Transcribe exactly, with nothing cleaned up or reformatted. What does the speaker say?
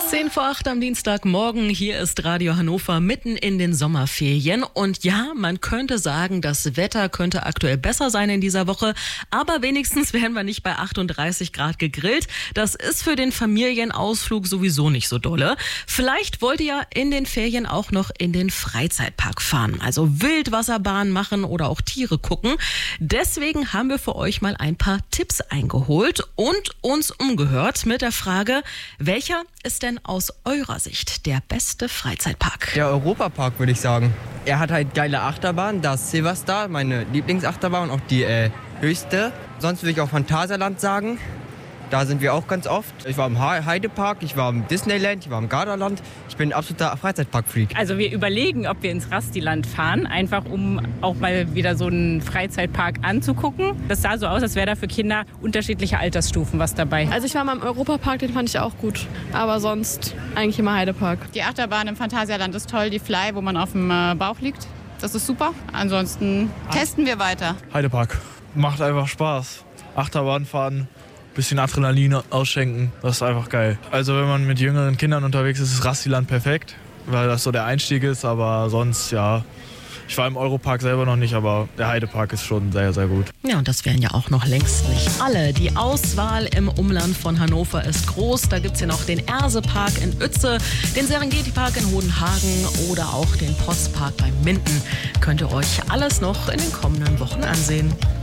Zehn vor acht am Dienstagmorgen, hier ist Radio Hannover mitten in den Sommerferien. Und ja, man könnte sagen, das Wetter könnte aktuell besser sein in dieser Woche, aber wenigstens werden wir nicht bei achtunddreißig Grad gegrillt. Das ist für den Familienausflug sowieso nicht so dolle. Vielleicht wollt ihr ja in den Ferien auch noch in den Freizeitpark fahren, also Wildwasserbahn machen oder auch Tiere gucken. Deswegen haben wir für euch mal ein paar Tipps eingeholt und uns umgehört mit der Frage, welcher ist denn aus eurer Sicht der beste Freizeitpark? Der Europapark, würde ich sagen. Er hat halt geile Achterbahnen, das Silverstar, meine Lieblingsachterbahn, auch die äh, höchste. Sonst würde ich auch Phantasialand sagen. Da sind wir auch ganz oft. Ich war im Heidepark, ich war im Disneyland, ich war im Gardaland. Ich bin ein absoluter Freizeitpark-Freak. Also wir überlegen, ob wir ins Rastiland fahren, einfach um auch mal wieder so einen Freizeitpark anzugucken. Das sah so aus, als wäre da für Kinder unterschiedliche Altersstufen was dabei. Also ich war mal im Europapark, den fand ich auch gut. Aber sonst eigentlich immer Heidepark. Die Achterbahn im Phantasialand ist toll, die Fly, wo man auf dem Bauch liegt. Das ist super. Ansonsten testen wir weiter. Heidepark. Macht einfach Spaß. Achterbahn fahren. Bisschen Adrenalin ausschenken, das ist einfach geil. Also wenn man mit jüngeren Kindern unterwegs ist, ist Rastiland perfekt, weil das so der Einstieg ist, aber sonst, ja, ich war im Europark selber noch nicht, aber der Heidepark ist schon sehr, sehr gut. Ja, und das wären ja auch noch längst nicht alle. Die Auswahl im Umland von Hannover ist groß. Da gibt es ja noch den Erse-Park in Uetze, den Serengeti-Park in Hodenhagen oder auch den Postpark bei Minden. Könnt ihr euch alles noch in den kommenden Wochen ansehen.